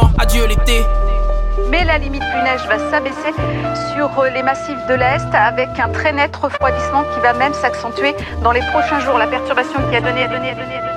printemps, adieu l'été. Mais la limite pluie neige va s'abaisser sur les massifs de l'Est avec un très net refroidissement qui va même s'accentuer dans les prochains jours. La perturbation qui a donné